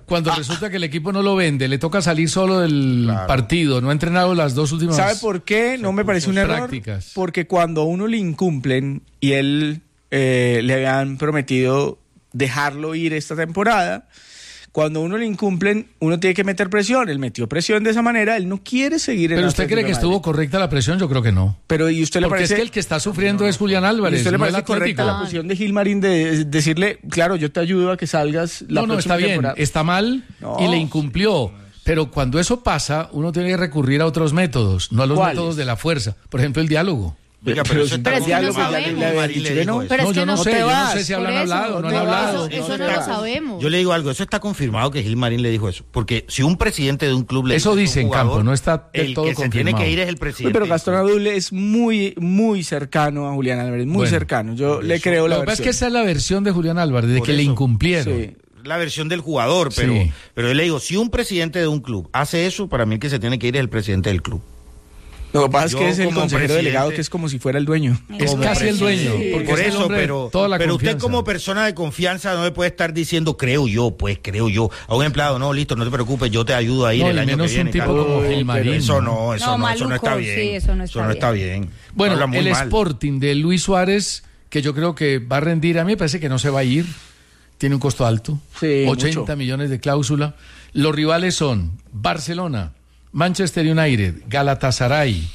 cuando resulta que el equipo no lo vende, le toca salir solo del partido, no ha entrenado las 2 últimas. ¿Sabe por qué? No me parece un error. Prácticas. Porque cuando a uno le incumplen y él le habían prometido dejarlo ir esta temporada, cuando a uno le incumplen, uno tiene que meter presión. Él metió presión de esa manera, él no quiere seguir en ¿Pero usted cree que estuvo correcta la presión? Yo creo que no. Pero ¿y usted le Porque parece? es que el que está sufriendo es Julián Álvarez. ¿Y usted le no parece el Atlético? correcta la posición de Gilmarín de decirle, claro, yo te ayudo a que salgas la No, está bien, temporada? está mal y le incumplió. Pero cuando eso pasa, uno tiene que recurrir a otros métodos, no a los métodos de la fuerza. Por ejemplo, el diálogo. Oiga, pero eso está confirmado. No, yo no sé si habrán hablado, no han hablado. Eso no lo sabemos. Yo le digo algo, eso está confirmado que Gilmarín le dijo eso. Porque si un presidente de un club le eso dice dice en jugador, campo, no está del todo el que confirmado. se tiene que ir es el presidente. Pero Gastón Adulle es muy cercano a Julián Álvarez, muy cercano. Yo le creo la versión. Lo que pasa es que esa es la versión de Julián Álvarez, de que le incumplieron. Sí. La versión del jugador, pero yo le digo, si un presidente de un club hace eso, para mí el que se tiene que ir es el presidente del club. Lo que pasa es que es el consejero delegado, que es como si fuera el dueño. Es casi el dueño. Porque por eso, pero usted como persona de confianza no le puede estar diciendo creo yo. A un empleado, no, listo, no te preocupes, yo te ayudo a ir el año que viene. Un tipo como Gilmarín. Eso no está bien. Sí, eso no está bien. Bueno, el Sporting de Luis Suárez, que yo creo que va a rendir, a mí me parece que no se va a ir. Tiene un costo alto, 80 millones de cláusula. Los rivales son Barcelona, Manchester United, Galatasaray,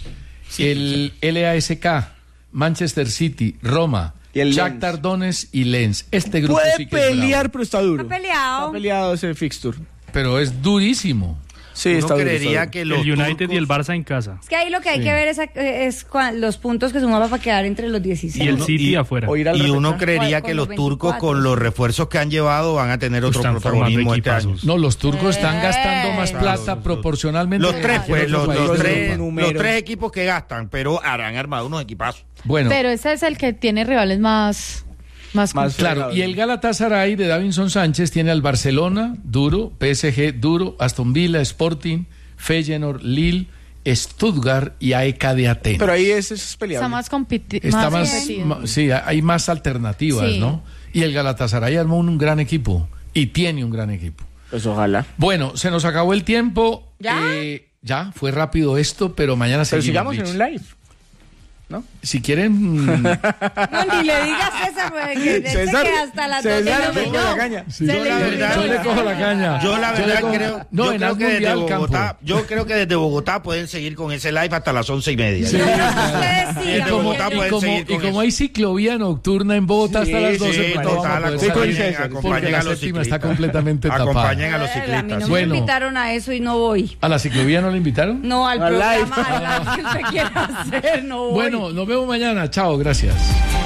el LASK, Manchester City, Roma, Shakhtar Donetsk y Lens. Este grupo puede sí que pelear, pero está duro. Está peleado ese fixture. Pero es durísimo. Sí, uno está creería duro. que los el United turcos... y el Barça en casa. Es que ahí lo que hay que ver es los puntos que sumaba para quedar entre los 16. Y el City afuera. Y uno creería que los turcos con los refuerzos que han llevado van a tener otro protagonismo este año. No, los turcos están gastando más plata proporcionalmente. Los tres equipos que gastan, pero han armado unos equipazos. Bueno, pero ese es el que tiene rivales más claro. Y el Galatasaray de Davinson Sánchez tiene al Barcelona, duro, PSG, duro, Aston Villa, Sporting, Feyenoord, Lille, Stuttgart y AEK de Atenas. Pero ahí es peleable. Está más competido. Sí, hay más alternativas, ¿no? Y el Galatasaray armó un gran equipo y tiene un gran equipo. Pues ojalá. Bueno, se nos acabó el tiempo. ¿Ya? Fue rápido esto, pero mañana pero seguimos. sigamos en un live. ¿No? Si quieren... No, ni le digas César, que César, que hasta las 2 César de la mañana. Sí, yo le cojo la caña. Yo la verdad creo, no, yo creo que desde Bogotá, yo creo que desde Bogotá pueden seguir con ese live hasta las 11:30. Sí. Y como hay ciclovía nocturna en Bogotá hasta las 12, porque la séptima está completamente tapada. Acompañen a los ciclistas. A mí no me invitaron a eso y no voy. ¿A la ciclovía no le invitaron? No, al programa que usted quiera hacer, no voy. Bueno, nos vemos mañana. Chao, gracias.